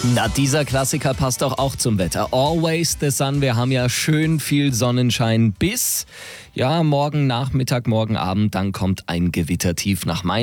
Na, dieser Klassiker passt doch auch zum Wetter. Always the sun. Wir haben ja schön viel Sonnenschein bis, morgen Nachmittag, morgen Abend. Dann kommt ein Gewittertief nach Mainz.